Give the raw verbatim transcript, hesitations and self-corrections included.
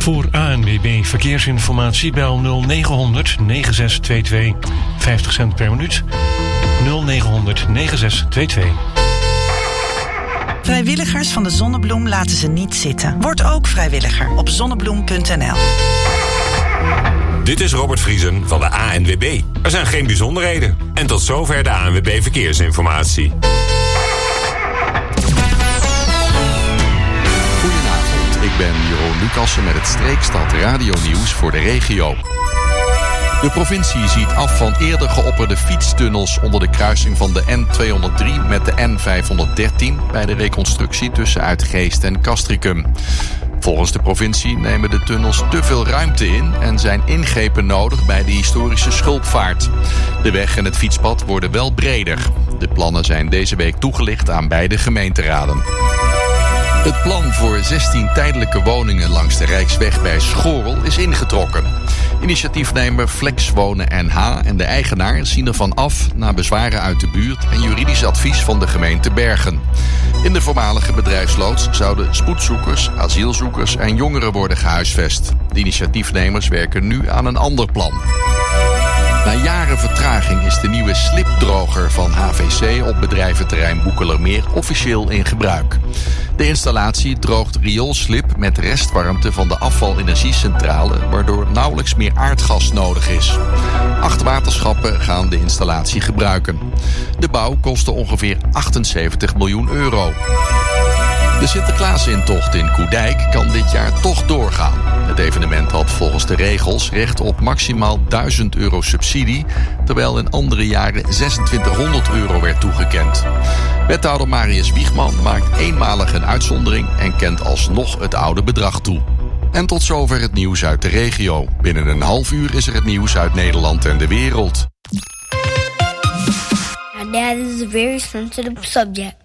Voor A N W B Verkeersinformatie bel nul negen honderd negen zes twee twee, vijftig cent per minuut. nul negen honderd negen zes twee twee. Vrijwilligers van de Zonnebloem laten ze niet zitten. Word ook vrijwilliger op zonnebloem punt n l. Dit is Robert Vriesen van de A N W B. Er zijn geen bijzonderheden. En tot zover de A N W B Verkeersinformatie. Goedenavond, ik ben Jeroen Lucassen met het Streekstad Radio-nieuws voor de regio. De provincie ziet af van eerder geopperde fietstunnels onder de kruising van de N tweehonderddrie met de N vijfhonderddertien bij de reconstructie tussen Uitgeest en Castricum. Volgens de provincie nemen de tunnels te veel ruimte in en zijn ingrepen nodig bij de historische schulpvaart. De weg en het fietspad worden wel breder. De plannen zijn deze week toegelicht aan beide gemeenteraden. Het plan voor zestien tijdelijke woningen langs de Rijksweg bij Schorel is ingetrokken. Initiatiefnemer Flex Wonen N H en de eigenaar zien ervan af na bezwaren uit de buurt en juridisch advies van de gemeente Bergen. In de voormalige bedrijfsloods zouden spoedzoekers, asielzoekers en jongeren worden gehuisvest. De initiatiefnemers werken nu aan een ander plan. Na jaren vertraging is de nieuwe slipdroger van H V C op bedrijventerrein Boekelermeer officieel in gebruik. De installatie droogt rioolslip met restwarmte van de afvalenergiecentrale, waardoor nauwelijks meer aardgas nodig is. Acht waterschappen gaan de installatie gebruiken. De bouw kostte ongeveer achtenzeventig miljoen euro. De Sinterklaasintocht in Koedijk kan dit jaar toch doorgaan. Het evenement had volgens de regels recht op maximaal duizend euro subsidie, terwijl in andere jaren zesentwintighonderd euro werd toegekend. Wethouder Marius Wiegman maakt eenmalig een uitzondering en kent alsnog het oude bedrag toe. En tot zover het nieuws uit de regio. Binnen een half uur is er het nieuws uit Nederland en de wereld. My dad is a very sensitive subject.